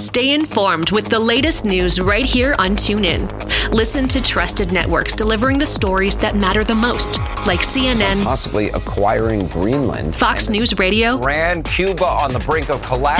Stay informed with the latest news right here on TuneIn. Listen to trusted networks delivering the stories that matter the most, like CNN, possibly acquiring Greenland, Fox News Radio, Iran, Cuba on the brink of collapse.